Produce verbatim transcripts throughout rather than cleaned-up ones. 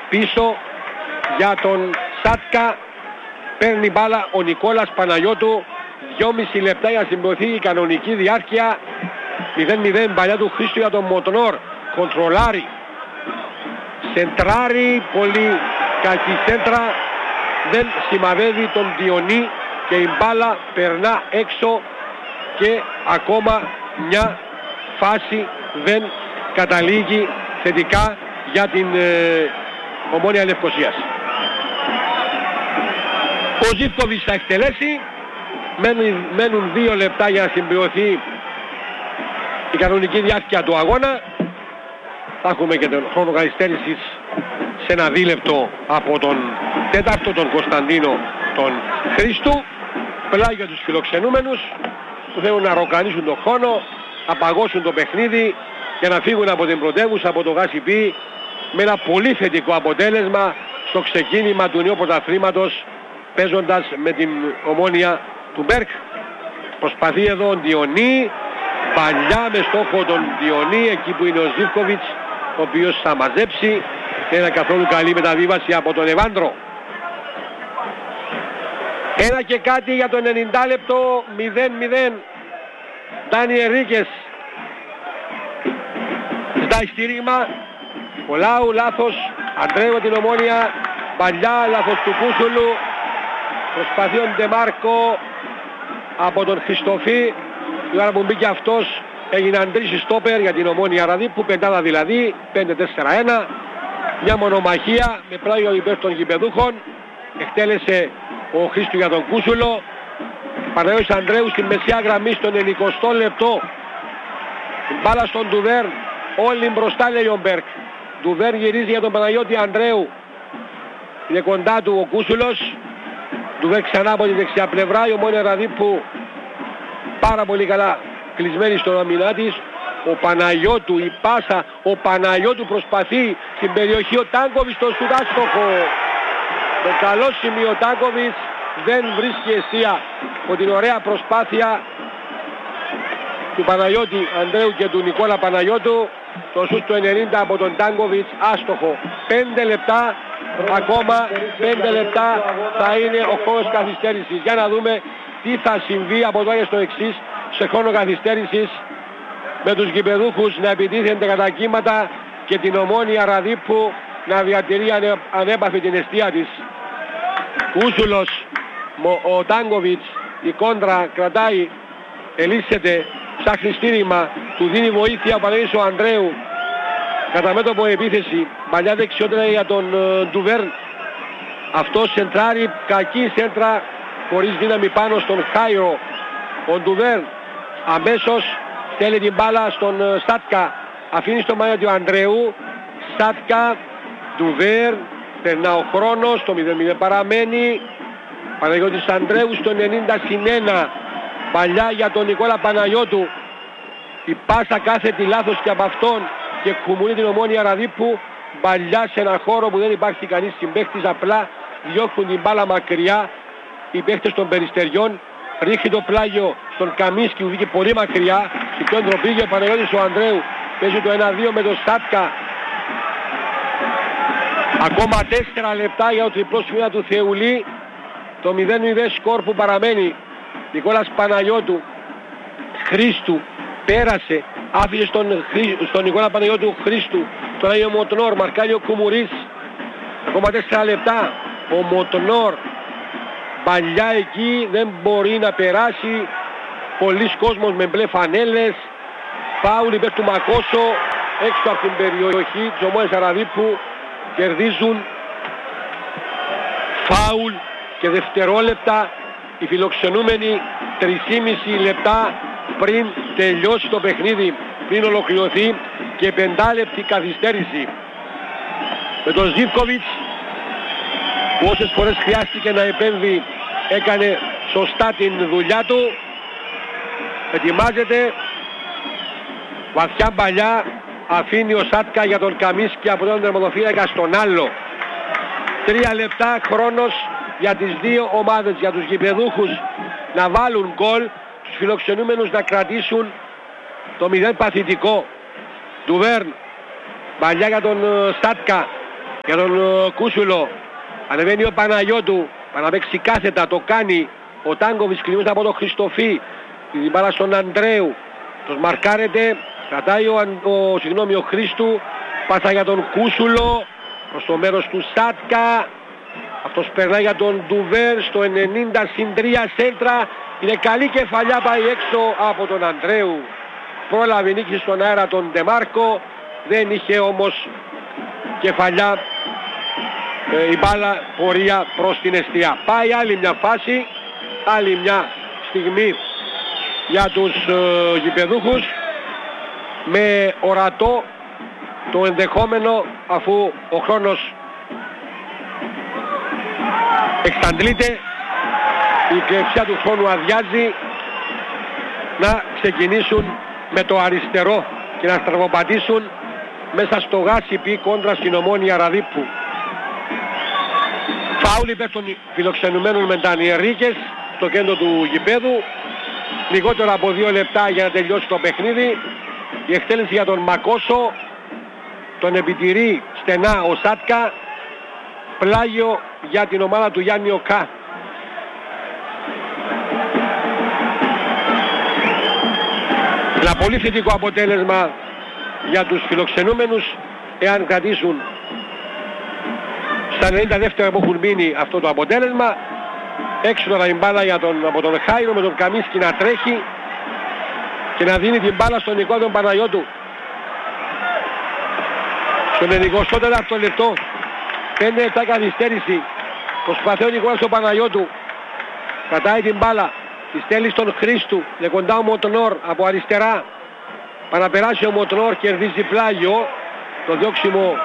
πίσω για τον Σάτκα. Παίρνει μπάλα ο Νικόλας Παναγιώτου. δυόμιση λεπτά για να συμπληρωθεί η κανονική διάρκεια. μηδέν μηδέν παλιά του Χρήστου για τον Μοτονόρ. Κοντρολάρει. Σεντράρει. Πολύ κακή σέντρα. Δεν σημαδεύει τον Διονύ και η μπάλα περνά έξω και ακόμα μια φάση δεν καταλήγει θετικά για την ε, Ομόνοια Λευκωσίας. Ο Ζίβκοβιτς θα εκτελέσει. Μένουν, μένουν δύο λεπτά για να συμπληρωθεί η κανονική διάρκεια του αγώνα. Θα έχουμε και τον χρόνο καθυστέρησης σε ένα δίλεπτο από τον τέταρτο, τον Κωνσταντίνο τον Χρήστου. Πλάγιο για τους φιλοξενούμενους που θέλουν να ροκανίσουν τον χρόνο, να παγώσουν το παιχνίδι και να φύγουν από την πρωτεύουσα, από το Γάσιπι, με ένα πολύ θετικό αποτέλεσμα στο ξεκίνημα του νέου πρωταθλήματος, παίζοντας με την Ομόνοια του Μπέρκ. Προσπαθεί εδώ ο Διονύ, παλιά με στόχο τον Διονύ, εκεί που είναι ο Ζίβκοβιτς, ο οποίος θα μαζέψει. Δεν είναι καθόλου καλή μεταβίβαση από τον Ευάντρο. Ένα και κάτι για το ενενήντα λεπτό, μηδέν μηδέν. Ντάνι Ενρίκες ζητάει στήριγμα. Κολάου, λάθος. Αντρέου την Ομόνοια. Παλιά, λάθος του Κούσουλου. Προσπαθεί ο Ντεμάρκο από τον Χριστοφή. Η ώρα που μπήκε αυτός έγιναν τρεις στόπερ για την Ομόνοια Ραδίππου. Πεντάδα δηλαδή, πέντε τέσσερα ένα. Μια μονομαχία με πλάγιο υπέρ των γηπεδούχων. Εκτέλεσε ο Χρήστου για τον Κούσουλο. Παναγιώτης Ανδρέου στη μεσιά γραμμή στον εικοστό λεπτό. Μπάλα στον Ντουβέρν. Όλοι μπροστά λέει ο Μπέρκ. Ντουβέρν γυρίζει για τον Παναγιώτη Ανδρέου. Είναι κοντά του ο Κούσουλος. Ντουβέρν ξανά από τη δεξιά πλευρά. Η Ομόνοια Ραδίππου πάρα πολύ καλά κλεισμένη στον αμυνά της. Ο Παναγιώτου, η πάσα, ο Παναγιώτου προσπαθεί στην περιοχή, ο Τάνκοβιτς στο σουδάστοχο. Το καλό σημείο ο Τάνκοβιτς δεν βρίσκει αιστεία από την ωραία προσπάθεια του Παναγιώτη Ανδρέου και του Νικόλα Παναγιώτου. Το σούτ του ενενήντα από τον Τάνκοβιτς άστοχο. Πέντε λεπτά ακόμα, πέντε λεπτά θα είναι ο χρόνος καθυστέρησης. Για να δούμε τι θα συμβεί από τώρα στο εξής σε χρόνο καθυστέρησης, με τους γηπεδούχους να επιτίθενται κατά κύματα και την Ομόνοια Ραδίππου να διατηρεί ανε, ανέπαφη την αιστεία της. Κούσουλος, ο Τάνκοβιτς, η κόντρα κρατάει, ελίσσεται, ψάχνει στήριγμα, του δίνει βοήθεια ο Παναγιώτης ο Ανδρέου. Κατά μέτωπο επίθεση, παλιά δεξιότερα για τον uh, Ντουβέρν. Αυτός σεντράρει, κακή σέντρα, χωρίς δύναμη πάνω στον Χάιρο. Ο Ντουβέρν αμέσως στέλνει την μπάλα στον uh, Σάτκα. Αφήνει στον Παναγιώτη ο Ανδρέου. Σάτκα, Ντουβέρν, περνά ο χρόνος, το μηδέν μηδέν παραμένει. Παναγιώτης Ανδρέου στο ενενήντα συν ένα. Παλιά για τον Νικόλα Παναγιώτου. Η πάσα κάθετη λάθος και από αυτόν και κουμουνεί την Ομόνοια Ραδίππου. Παλιά σε ένα χώρο που δεν υπάρχει κανείς συμπαίχτης, απλά διώχνουν την μπάλα μακριά οι παίχτες των Περιστεριών. Ρίχνει το πλάγιο στον Καμίσκι που βγήκε πολύ μακριά. Στη κέντρο πήγε ο Παναγιώτης ο Ανδρέου. Παίζει το ένα δύο με τον Σάτκα. Ακόμα τέσσερα λεπτά για το τριπλό σημείο του Θεουλή. Το μηδέν μηδέν σκορ που παραμένει. Νικόλας Παναγιώτου, Χρήστου, πέρασε, άφησε στον, στον Νικόλα Παναγιώτου Χρήστου. Τώρα είναι ο Μοτονόρ, μαρκάρει ο Κουμουρίς. Ακόμα τέσσερα λεπτά. Ο Μοτονόρ, παλιά εκεί, δεν μπορεί να περάσει. Πολλοί κόσμος με μπλε φανέλες. Φάουλ υπέρ του Μακόσο, έξω από την περιοχή της Ομόνοιας Ραδίππου. Κερδίζουν φάουλ και δευτερόλεπτα οι φιλοξενούμενοι, τρισήμισι λεπτά πριν τελειώσει το παιχνίδι, πριν ολοκληρωθεί, και πεντάλεπτη καθυστέρηση. Με τον Ζίβκοβιτς που όσες φορές χρειάστηκε να επέμβει έκανε σωστά την δουλειά του. Ετοιμάζεται, βαθιά παλιά, αφήνει ο Σάτκα για τον Καμίσκι από τον τερματοφύλακα στον άλλο. Τρία λεπτά χρόνος για τις δύο ομάδες, για τους γηπεδούχους να βάλουν γκολ, τους φιλοξενούμενους να κρατήσουν το μηδέν παθητικό. Ντουβέρν, παλιά για τον Σάτκα, για τον Κούσουλο. Ανεβαίνει ο Παναγιώτου, να παίξει κάθετα, το κάνει ο Τάνκοβιτς, κλειμμένος από τον Χριστοφή. Την μπάλα στον Ανδρέου, τους μαρκάρεται, κρατάει ο, ο, συγγνώμη, ο Χρήστου, πάσα για τον Κούσουλο, προς το μέρος του Σάτκα. Αυτός περνάει για τον Ντουβέρ στο ενενήντα συν τρία σέντρα. Είναι καλή κεφαλιά, πάει έξω από τον Ανδρέου. Πρόλαβε νίκη στον αέρα τον Ντεμάρκο, δεν είχε όμως κεφαλιά ε, η μπάλα, πορεία προς την εστία. Πάει άλλη μια φάση, άλλη μια στιγμή για τους ε, γηπεδούχους, με ορατό το ενδεχόμενο, αφού ο χρόνος εξαντλείται, η κλεψιά του χρόνου αδειάζει, να ξεκινήσουν με το αριστερό και να στραβοπατήσουν μέσα στο Γάσιπι κόντρα στην Ομόνοια Ραδίππου. Φάουλ υπέρ των φιλοξενουμένων Μεντανιερίκες στο κέντρο του γηπέδου. Λιγότερο από δύο λεπτά για να τελειώσει το παιχνίδι. Η εκτέλεση για τον Μακόσο, τον επιτηρεί στενά ο Σάτκα. Πλάγιο για την ομάδα του Γιάννη Οκά. Ένα πολύ θετικό αποτέλεσμα για τους φιλοξενούμενους, εάν κρατήσουν στα ενενήντα δεύτερα που έχουν μείνει αυτό το αποτέλεσμα. Έξω τώρα η μπάλα για τον, από τον Χάιρο, με τον Καμίσκι να τρέχει και να δίνει την μπάλα στον Νικόλα τον Παναγιώτου. Στον εικοστό τέταρτο λεπτό, πέντε λεπτά καθυστέρηση, προσπαθεί ο Νικόλας τον Παναγιώτου, κρατάει την μπάλα, τη στέλνει στον Χρήστου, είναι κοντά ο Μοτνόρ από αριστερά, παραπεράσει ο Μοτνόρ, κερδίζει πλάγιο, το διώξιμο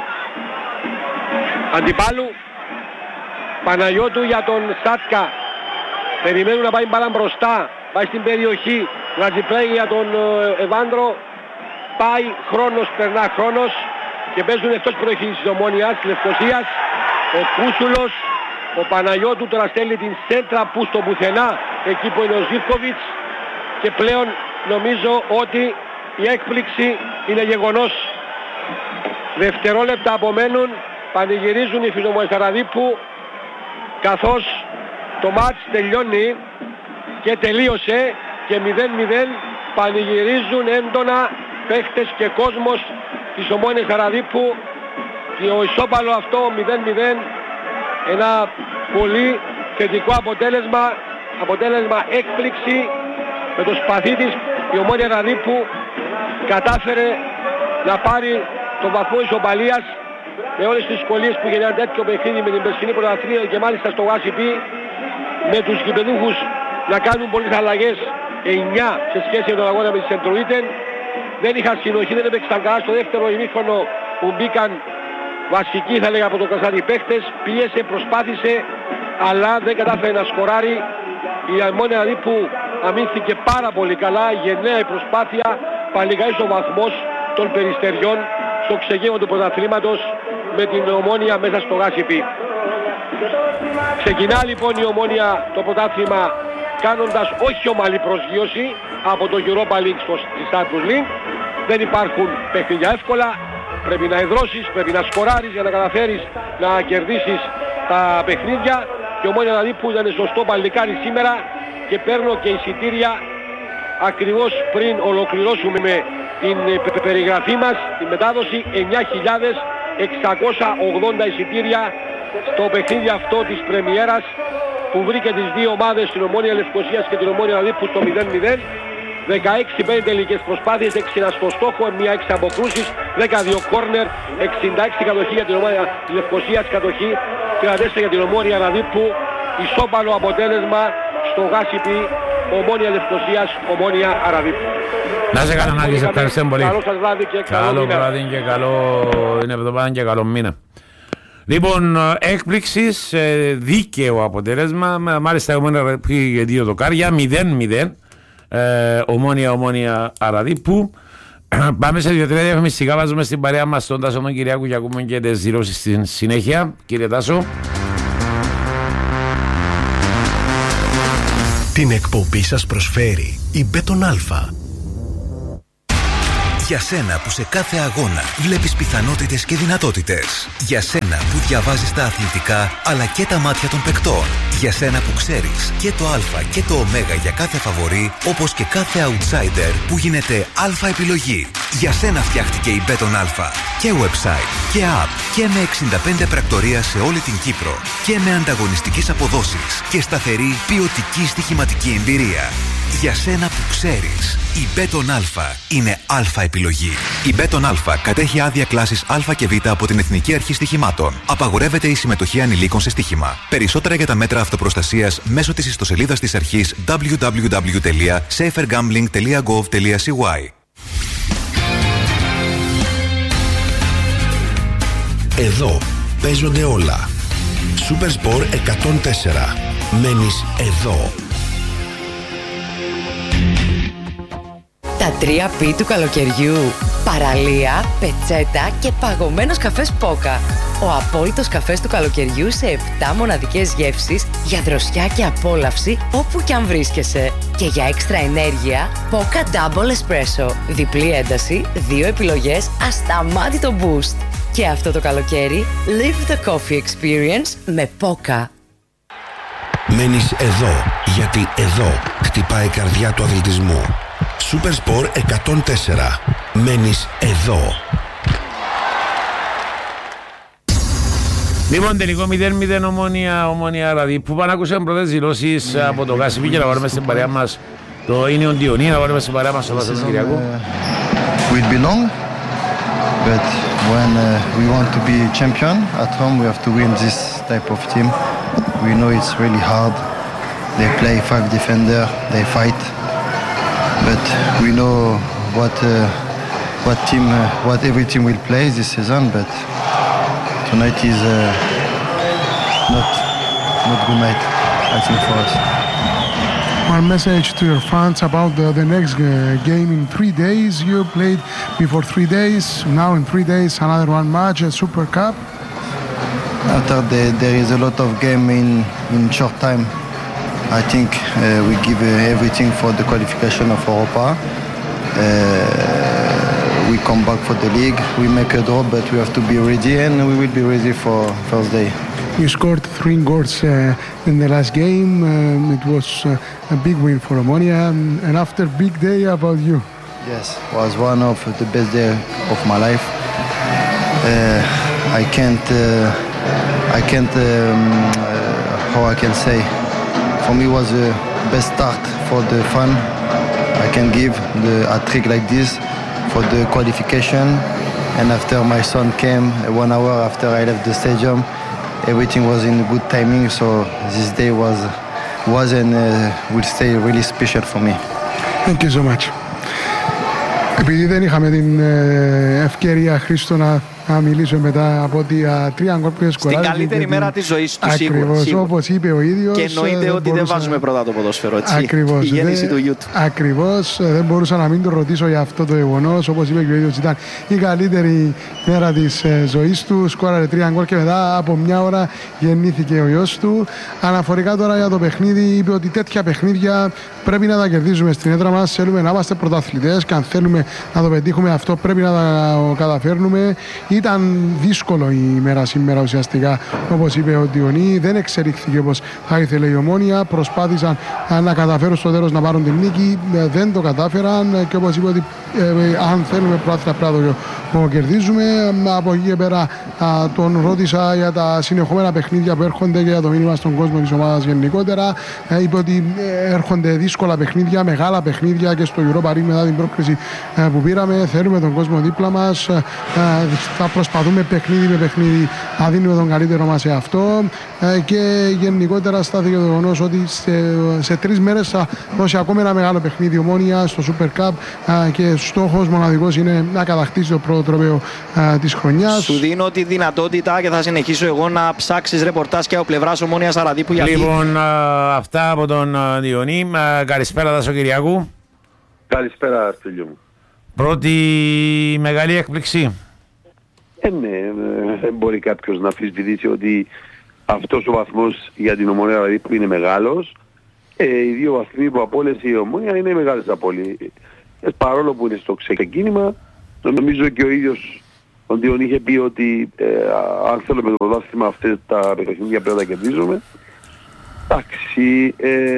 αντιπάλου. Παναγιώτου για τον Σάτκα, περιμένουν να πάει μπάλα μπροστά, πάει στην περιοχή, βγάζει πλάγιο για τον Ευάνδρο, πάει χρόνος, περνά χρόνος και παίζουν εκτός προεχής της Ομόνοιας, της Λευκωσίας, ο Κούσουλος, ο Παναγιώτου τώρα στέλνει την σέντρα που στο πουθενά, εκεί που είναι ο Ζίβκοβιτς, και πλέον νομίζω ότι η έκπληξη είναι γεγονός. Δευτερόλεπτα απομένουν, πανηγυρίζουν οι φιλομονές Ραδίππου, καθώς το μάτς τελειώνει και τελείωσε και μηδέν μηδέν, πανηγυρίζουν έντονα παίχτες και κόσμος της Ομόνοιας Ραδίππου, και ο ισόπαλο αυτό μηδέν μηδέν, ένα πολύ θετικό αποτέλεσμα, αποτέλεσμα έκπληξη. Με το σπαθί της η Ομόνια Ραδίππου κατάφερε να πάρει τον βαθμό ισοπαλίας, με όλες τις δυσκολίες που γεννά τέτοιο παιχνίδι με την περσινή πρωταθλία, και μάλιστα στο Γάσιπι, με τους γηπεδούχους να κάνουν πολλές αλλαγές, εννιά σε σχέση με τον αγώνα με τη Σεντροίτεν. Δεν είχαν συνοχή, δεν έπαιξαν καλά στο δεύτερο ημίχρονο που μπήκαν βασικοί, θα λέγα, από το Κασάνι παίχτες. Πίεσε, προσπάθησε, αλλά δεν κατάφερε να σκοράρει. Η Ομόνοια Ραδίππου αμήνθηκε πάρα πολύ καλά, γενναία η προσπάθεια, παλιγάει ο βαθμός των Περιστεριών στο ξεγέμα του πρωταθλήματος με την Ομόνοια μέσα στο Γάσιπι. Ξεκινά λοιπόν η Ομόνοια το πρωτάθλημα κάνοντας όχι ομαλή προσγείωση από το Europa League στο Cyprus League. Δεν υπάρχουν παιχνίδια εύκολα, πρέπει να εδρώσεις, πρέπει να σκοράρεις για να καταφέρεις να κερδίσεις τα παιχνίδια, και ο Ομόνοια Ραδίππου ήταν σωστό παλικάρι σήμερα, και παίρνω και εισιτήρια ακριβώς πριν ολοκληρώσουμε με την περιγραφή μας, την μετάδοση, εννιά χιλιάδες εξακόσια ογδόντα εισιτήρια στο παιχνίδι αυτό της πρεμιέρας, που βρήκε τις δύο ομάδες, την Ομόνοια Λευκωσίας και την Ομόνοια Ραδίππου, στο μηδέν μηδέν. δεκαέξι πέντε τελικές προσπάθειες, έξι στο στόχο, μία έξι αποκρούσεις, δεκαδύο κόρνερ, εξήντα έξι κατοχή για την Ομόνοια Λευκωσίας, κατοχή τριάντα τέσσερα για την Ομόνοια Ραδίππου. Ισόπαλο αποτέλεσμα στο Γάσιπι, Ομόνοια Λευκωσίας, Ομόνοια Ραδίππου. Να σε καλά, να σε ευχαριστώ πολύ. Καλό σας βράδυ και καλό, καλό μήνα. βράδυ και καλό είναι εβδομάδα και καλό μήνα. Λοιπόν, έκπληξης, δίκαιο αποτέλεσμα. Μάλιστα η Ομόνοια πήγε δύο δοκάρια, μηδέν μηδέν. Ε, ομόνια, Ομόνοια Ραδίππου. Πάμε σε δύο τρία διαφημιστικά, βάζουμε στην παρέα μας τον Τάσο τον Κυριάκου και ακούμε και τις δηλώσεις στην συνέχεια. Κύριε Τάσο. Την εκπομπή σας προσφέρει η Μπέτον Αλφα. Για σένα που σε κάθε αγώνα βλέπεις πιθανότητες και δυνατότητες. Για σένα που διαβάζεις τα αθλητικά αλλά και τα μάτια των παικτών. Για σένα που ξέρεις και το α και το ω για κάθε φαβορί, όπως και κάθε outsider που γίνεται α επιλογή. Για σένα φτιάχτηκε η Μπέτον Α. Και website και app και με εξήντα πέντε πρακτορία σε όλη την Κύπρο. Και με ανταγωνιστικές αποδόσεις και σταθερή ποιοτική στοιχηματική εμπειρία. Για σένα που ξέρεις, η Μπέτον Α είναι α επιλογή. Η Μπέτον Α κατέχει άδεια κλάσης Α και Β από την Εθνική Αρχή Στοιχημάτων. Απαγορεύεται η συμμετοχή ανηλίκων σε στοίχημα. Περισσότερα για τα μέτρα αυτοπροστασίας μέσω της ιστοσελίδας της αρχής double-u double-u double-u τελεία safer gambling τελεία gov τελεία c y. Εδώ παίζονται όλα. Supersport εκατόν τέσσερα. Μένεις εδώ. Τα τρία πι του καλοκαιριού. Παραλία, πετσέτα και παγωμένος καφές Πόκα. Ο απόλυτος καφές του καλοκαιριού σε επτά μοναδικές γεύσεις για δροσιά και απόλαυση όπου κι αν βρίσκεσαι. Και για έξτρα ενέργεια, Πόκα Double Espresso. Διπλή ένταση, δύο επιλογές, ασταμάτητο boost. Και αυτό το καλοκαίρι, live the coffee experience με Πόκα. Μένεις εδώ, γιατί εδώ χτυπάει η καρδιά του αθλητισμού. Supersport εκατόν τέσσερα. Μένεις εδώ. Λοιπόν, τελικό μηδέν μηδέν Ομόνια, Ομόνια Ραδίππου. Πάνε ακούσαμε πρώτες δηλώσεις από το Κάσιπι και να πάρουμε στην παρέα μας το Ίνιον Διονύ, να πάρουμε στην παρέα μας το Βάσος Κυριακού. We belong, but when uh, we want to be champion at home, we have to win this type of team. We know it's really hard. They play five defender, they fight. But we know what uh, what team, uh, what every team will play this season. But tonight is uh, not not good night, I think, for us. One message to your fans about the, the next uh, game in three days. You played before three days. Now in three days, another one match, a Super Cup. After the, there is a lot of game in in short time. I think uh, we give uh, everything for the qualification of Europa. Uh, we come back for the league. We make a draw, but we have to be ready, and we will be ready for Thursday. You scored three goals uh, in the last game. Um, it was uh, a big win for Omonia, and after big day about you. Yes, was one of the best day of my life. Uh, I can't, uh, I can't, um, uh, how I can say. For me, was the best start for the fun I can give the a trick like this for the qualification. And after my son came, one hour after I left the stadium, everything was in good timing. So this day was was and uh, will stay really special for me. Thank you so much. Επειδή δεν είχαμε την ευκαιρία, Χρήστο, να να μιλήσω μετά από ότι τρία γκολ που σκοράρει. Στην καλύτερη μέρα της ζωής του, σίγουρα. Ακριβώς, όπως είπε ο ίδιος. Και εννοείται ότι δεν βάζουμε πρώτα το ποδόσφαιρο, έτσι. Ακριβώς. Η γέννηση του γιού του. Ακριβώς. Δεν μπορούσα να μην τον ρωτήσω για αυτό το γεγονός. Όπως είπε και ο ίδιος, ήταν η καλύτερη μέρα της ζωής του. Σκόραρε τρία γκολ και μετά από μια ώρα γεννήθηκε ο γιος του. Αναφορικά τώρα για το παιχνίδι, είπε ότι τέτοια παιχνίδια πρέπει να τα κερδίζουμε στην έδρα μας. Θέλουμε να είμαστε πρωταθλητές και αν θέλουμε να το πετύχουμε αυτό πρέπει να τα καταφέρνουμε. Ήταν δύσκολο η ημέρα σήμερα ουσιαστικά, όπως είπε ο Διονύ, δεν εξελίχθηκε όπως θα ήθελε η Ομόνοια. Προσπάθησαν να καταφέρουν στο τέλος να πάρουν την νίκη, δεν το κατάφεραν και όπως είπε ότι ε, αν θέλουμε πρωτάθλημα πρέπει να το κερδίζουμε. Από εκεί και πέρα α, τον ρώτησα για τα συνεχόμενα παιχνίδια που έρχονται και για το μήνυμα στον κόσμο της ομάδας γενικότερα. Ε, είπε ότι έρχονται δύσκολα παιχνίδια, μεγάλα παιχνίδια και στο Europa League μετά την πρόκριση ε, που πήραμε. Θέλουμε τον κόσμο δίπλα μας. Ε, θα προσπαθούμε παιχνίδι με παιχνίδι να δίνουμε τον καλύτερο μας σε αυτό ε, και γενικότερα στάθηκε το γεγονός ότι σε, σε τρεις μέρες θα δώσει ακόμα ένα μεγάλο παιχνίδι Ομόνοια στο Super Cup ε, και στόχος μοναδικός είναι να κατακτήσει το πρώτο τροπαίο ε, της χρονιάς. Σου δίνω τη δυνατότητα και θα συνεχίσω εγώ να ψάξεις ρεπορτάζ και από πλευράς Ομόνοιας Ραδίππου. Γιατί... Λοιπόν, α, αυτά από τον α, Διονύ. Α, καλησπέρα Τάσο Κυριακού. Καλησπέρα φίλιο μου. Πρώτη μεγάλη έκπληξη. Ε, ναι, δεν μπορεί κάποιος να αμφισβητήσει ότι αυτός ο βαθμός για την Ομονία Ραδίππου είναι μεγάλος. Ε, οι δύο βαθμοί που απόλυσε η Ομόνια είναι μεγάλες απώλειες. Ε, παρόλο που είναι στο ξεκίνημα, Νομίζω και ο ίδιος ο Διον είχε πει ότι ε, αν θέλουμε το πρωτάθλημα αυτές τα παιχνίδια πρέπει να τα κερδίζουμε. Εντάξει.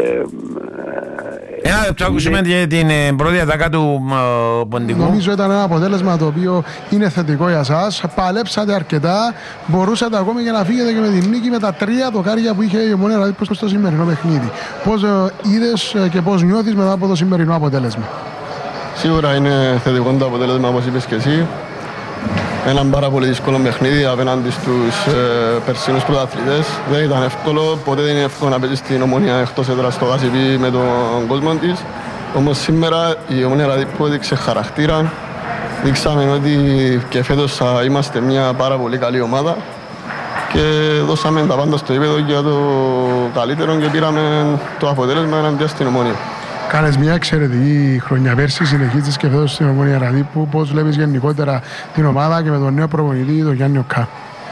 Ένα λεπτό ακούσουμε την πρώτη ατάκα του Ποντικού. Νομίζω ήταν ένα αποτέλεσμα το οποίο είναι θετικό για σας. Παλέψατε αρκετά. Μπορούσατε ακόμη και να φύγετε και με την νίκη με τα τρία δοκάρια που είχε η Ομόνοια Ραδίππου στο σημερινό παιχνίδι. Πώς είδες και πώς νιώθεις μετά από το σημερινό αποτέλεσμα? Σίγουρα είναι θετικό το αποτέλεσμα, όπως είπες και εσύ. Ένα πάρα πολύ δύσκολο παιχνίδι απέναντι στους ε, περσίνους πρωταθλητές. Δεν ήταν εύκολο, ποτέ δεν είναι εύκολο να παίζει στην Ομόνοια εκτός έδρας στο Γασιπί με τον κόσμο της. Όμως σήμερα η Ομόνοια Ραδίππου έδειξε χαρακτήρα. Δείξαμε ότι και φέτος θα είμαστε μια πάρα πολύ καλή ομάδα και δώσαμε τα πάντα στο επίπεδο για το καλύτερο και πήραμε το αποτέλεσμα εναντίον στην Ομόνοια. Κάνεις μια εξαιρετική χρονιά πέρσι, συνεχίζεις και φέτος στην Ομόνοια Ραδίππου. Πώς βλέπεις γενικότερα την ομάδα και με τον νέο προπονητή, τον Γιάννη Οκά?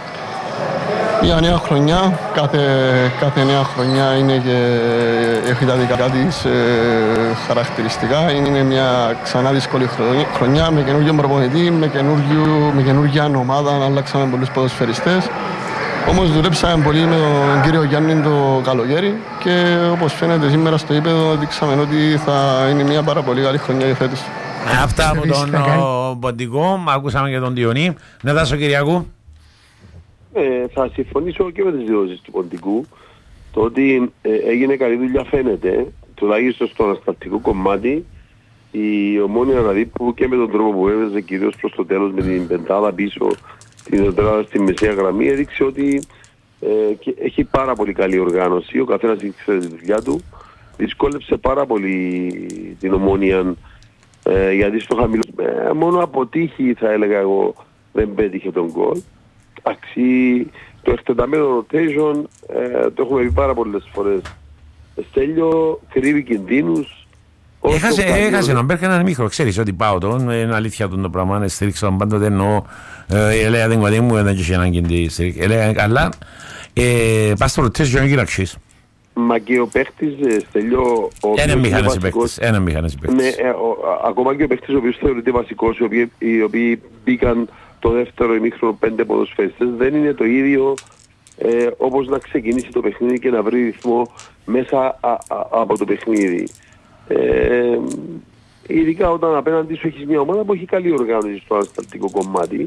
Μια νέα χρονιά, κάθε, κάθε νέα χρονιά είναι και έχει τα δικά της ε, χαρακτηριστικά. Είναι μια ξανά δύσκολη χρονιά με καινούργιο προπονητή, με, με καινούργια ομάδα, αλλάξαμε πολλούς ποδοσφαιριστές. Όμως δουλέψαμε πολύ με τον κύριο Γιάννη το καλοκαίρι και όπως φαίνεται σήμερα στο ύπεδο δείξαμε ότι θα είναι μια πάρα πολύ καλή χρονιά για φέτος. Αυτά από τον Ποντικό, ακούσαμε και τον Διονύ. Να δώσω Κυριακού. Ε, θα συμφωνήσω και με τις δηλώσεις του Ποντικού. Το ότι ε, έγινε καλή δουλειά φαίνεται, τουλάχιστον στο ανασταλτικό κομμάτι. Η Ομόνοια Ραδίππου και με τον τρόπο που έβαιζε κυρίως προς το τέλος με την πεντάδα πίσω, την πεντάδα στη μεσαία γραμμή, έδειξε ότι ε, και έχει πάρα πολύ καλή οργάνωση. Ο καθένας ήξερε τη δουλειά του. Δυσκόλεψε πάρα πολύ την Ομόνοια ε, γιατί στο χαμηλό ε, μόνο από τύχη θα έλεγα εγώ δεν πέτυχε τον γκολ. Εντάξει, το εκτεταμένο rotation ε, το έχουμε πει πάρα πολλές φορές. Στέλιο κρύβει κινδύνους. Έχασε, έχασε τον Μπέρκ έναν μίχρο, ξέρεις ότι πάω τον, είναι αλήθεια τον το πράγμα, στήριξα τον πάντοτε ενώ έλεγα την κοντή μου, δεν είχε έναν κινδύ στήριξη, έλεγα καλά, πας στο ρωτήσεις και να αξίς. Μα και ο παίχτης Στέλιο... Ένα μηχανές οι παίχτες, ένα μηχανές οι παίχτες. Ακόμα και ο παίχτης ο οποίος θεωρείται βασικός, οι οποίοι μπήκαν το δεύτερο ημίχρονο πέντε ποδοσφαιριστές, δεν είναι το ίδιο όπως να ξεκινήσει το παιχνίδι και να βρει ρυθμό μέσα από το παιχνίδι. Ε, ειδικά όταν απέναντι σου έχεις μια ομάδα που έχει καλή οργάνωση στο ανασταλτικό κομμάτι.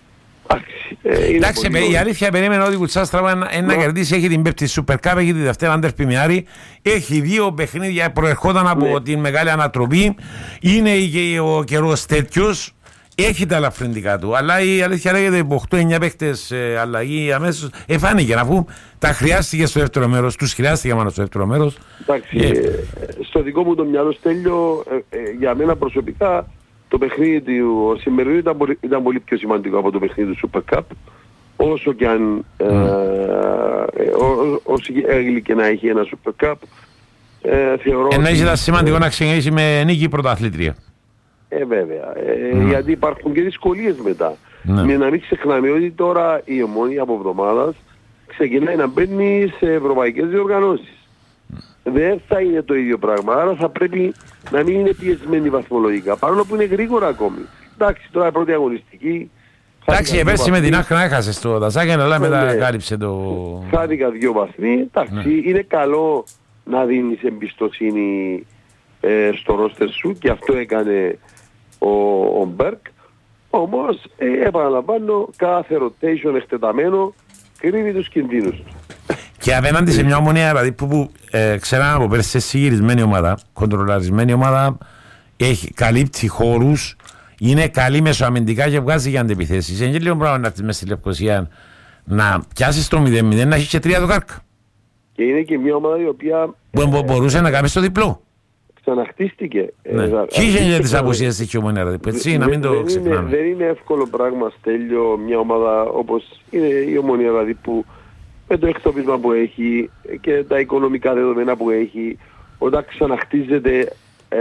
Ε, Εντάξει, η αλήθεια περίμενα ότι η Κουτσάστρα να κερδίσει, έχει την πέπτη Super Cup, έχει τη Δευτέρα Άντερ Πιμιάρη, έχει δύο παιχνίδια, προερχόταν από ναι. την μεγάλη ανατροπή, είναι και ο καιρός τέτοιος, έχει τα ελαφρυντικά του, αλλά η αλήθεια λέγεται από οκτώ εννιά παίχτες ε, αλλαγή αμέσως, εφάνηκε αφού τα χρειάστηκε στο δεύτερο μέρος, τους χρειάστηκε μόνο στο δεύτερο μέρος. Εντάξει, ε, στο δικό μου το μυαλό Στέλιο, ε, ε, για μένα προσωπικά, το παιχνίδι του σημερινού ήταν, ήταν πολύ πιο σημαντικό από το παιχνίδι του Super Cup, όσο και αν mm. ε, ε, ό, όσο έγλει και να έχει ένα Super Cup, ε, θεωρώ... Εννοείς ήταν σημαντικό να ξεκινήσει με νίκη πρωταθλήτρια. Ε, βέβαια. Ε, mm. Γιατί υπάρχουν και δυσκολίες μετά. Mm. Με να μην ξεχνάμε ότι τώρα η Ομόνοια από εβδομάδας ξεκινάει να μπαίνει σε ευρωπαϊκές διοργανώσεις. Mm. Δεν θα είναι το ίδιο πράγμα. Άρα θα πρέπει να μην είναι πιεσμένη βαθμολογικά. Παρόλο που είναι γρήγορα ακόμη. Εντάξει, τώρα η πρώτη αγωνιστική. Εντάξει, πέρσι με την Άχνα έχασε το Δασάκη, αλλά μετά κάλυψε το. Χάθηκα δύο βαθμοί. Εντάξει, mm. είναι καλό να δίνεις εμπιστοσύνη ε, στο ρόστερ σου και αυτό έκανε ο, ο Μπέρκ. Όμως, ε, επαναλαμβάνω, κάθε rotation εκτεταμένο κρύβει τους κινδύνους του. Και απέναντι σε μια Ομόνοια δηλαδή, που, που ε, ξέραμε από πέρσι συγυρισμένη ομάδα, κοντρολαρισμένη ομάδα, έχει, καλύπτει χώρους, είναι καλή μεσοαμυντικά και βγάζει για αντεπιθέσεις. Είναι και λίγο πράγμα να έρθεις μέσα στη Λευκοσία να πιάσεις το μηδέν μηδέν, να έχεις και τρία το κάρκα. Και είναι και μια ομάδα η οποία... Μπο, μπορούσε να κάνει το διπλό. Ξαναχτίστηκε. Και είχε για τις απουσίες της Ομόνοια δηλαδή, έτσι, να μην το ξεχνάμε. Δεν είναι εύκολο πράγμα, Στέλιο, μια ομάδα όπως είναι η Ομόνοια δηλαδή που με το εκτοπίσμα που έχει και τα οικονομικά δεδομένα που έχει, όταν ξαναχτίζεται ε,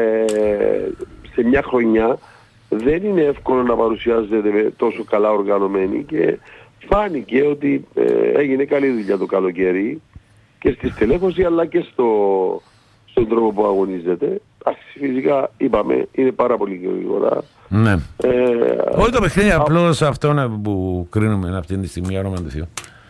σε μια χρονιά, δεν είναι εύκολο να παρουσιάζεται τόσο καλά οργανωμένη και φάνηκε ότι ε, έγινε καλή δουλειά το καλοκαίρι και στη στελέχωση αλλά και στο, στον τρόπο που αγωνίζεται. φυσικά είπαμε, είναι πάρα πολύ γρήγορα. Ναι. Ε, Όχι το παιχνίδι, απλώς αυτό που κρίνουμε αυτή τη στιγμή, όνομα του Θεού.